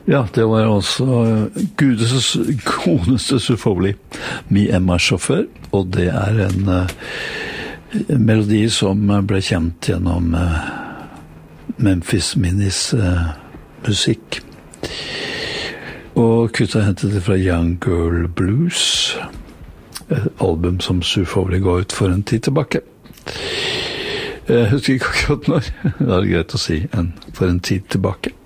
Ja, det var altså Gudes godeste Sufoli, Mi Emma Sjåfør, og det en melodi som ble kjent gjennom Memphis Minis musikk. Og kutta hentet det fra Young Girl Blues, et album som Sufoli ga ut for en tid tilbake. Jeg husker ikke akkurat når, det greit å si, for en tid tilbake.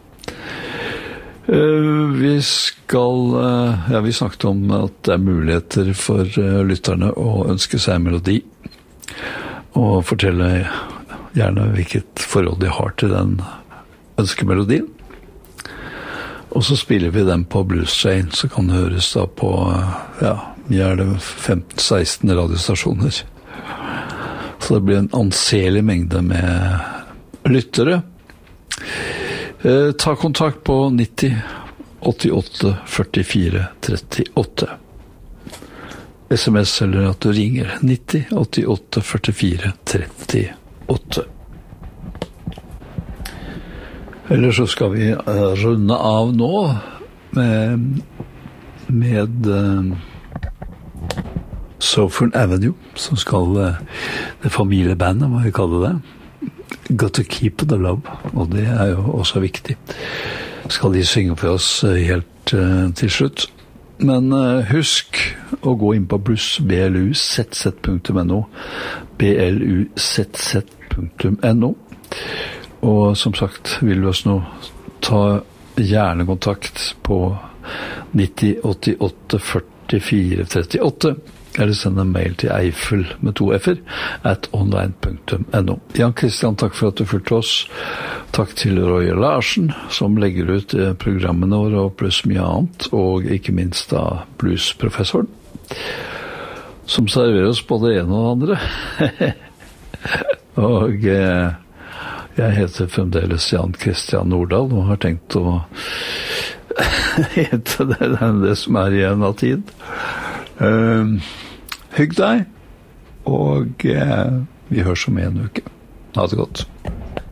Vi snakket om at det muligheter for lytterne å ønske seg en melodi og fortelle gjerne hvilket forhold de har til den ønskemelodien. Og så spiller vi den på Blues Train, så kan det høres da på, vi det 15-16 radiostasjoner. Så det blir en anselig mengde med lyttere. Ta kontakt på 90 88 44 38. SMS eller at du ringer 90 88 44 38. Eller så skal vi runde av nå med Southern Avenue, som skal det familiebandet, hva vi kaller det. Got to keep the love, og det jo også viktig. Skal de synge for oss helt til slutt. Men husk å gå inn på blusz.no, blusz.no. Og som sagt, vil du oss nå ta gjerne kontakt på 90 88 44 38. Eller send en mail til Eiffel med 2 F'er @online.no. Jan Christian, takk for at du fulgte oss. Takk til Roy Larsen, som legger ut programmene våre og pluss mye annet, og ikke minst da bluesprofessoren, som serverer oss både det ene og det andre. Og jeg heter fremdeles Jan Christian Nordahl, og har tenkt å hete det som igjen av tid. Hygg deg, og vi høres om en uke. Ha det godt.